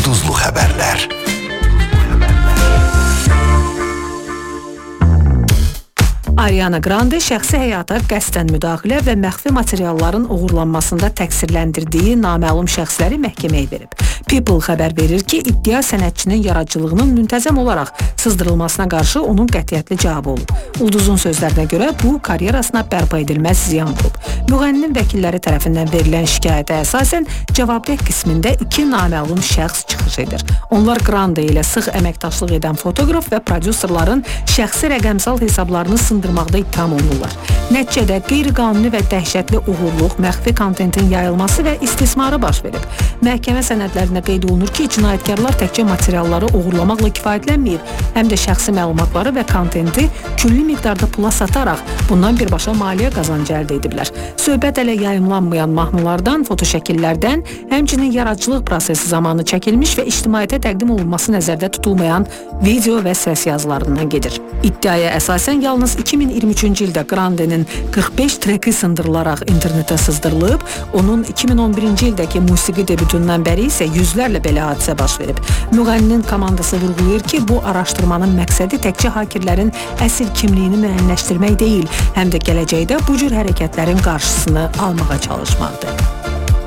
Ulduzlu Xəbərlər. Ariana Grande şəxsi həyata qəsdən müdaxilə və məxfi materialların uğurlanmasında təqsirləndirdiyi naməlum şəxsləri məhkəməyə verib. People xəbər verir ki, iddia sənətçinin yaradıcılığının müntəzəm olaraq sızdırılmasına qarşı onun qətiyyətli cavabı olub. Ulduzun sözlərinə görə bu, karyerasına bərpa edilməz ziyan olub. Müğənninin vəkilləri tərəfindən verilən şikayətə əsasən cavabdeh qismində 2 naməlum şəxs çıxış edir. Onlar Grande ilə sıx əməkdaşlıq edən fotoqraf və prodüserlərin şəxsi rəqəmsal hesablarını sındırmaqda ittiham olunurlar. Nəticədə qeyri-qanuni və dəhşətli uğurluq, məxfi kontentin yayılması və istismarı baş verib. Məhkəmə sənədlərində qeyd olunur ki, cinayətkarlar təkcə materialları uğurlamaqla kifayətlənməyib, həm də şəxsi məlumatları və kontenti külli miqdarda pula sataraq bundan birbaşa maliyyə qazancı əldə ediblər. Söhbət hələ yayımlanmayan mahnılardan, fotoşəkillərdən, həmçinin yaradıcılıq prosesi zamanı çəkilmiş və ictimaiyyətə təqdim olunması nəzərdə tutulmayan video və səs yazılarından gedir. İddiaya əsasən yalnız 2023-cü ildə Grande'nin 45 treki sındırılaraq internetə sızdırılıb, onun 2011-ci ildəki musiqi debütündən bəri isə yüzlərlə belə hadisə baş verib. Müğənninin komandası vurğulayır ki, bu araşdırmanın məqsədi təkcə hakirlərin əsl kimliyini müəyyənləşdirmək deyil, həm də gələcəkdə bu cür hərəkətlərin qarşısını almağa çalışmaqdır.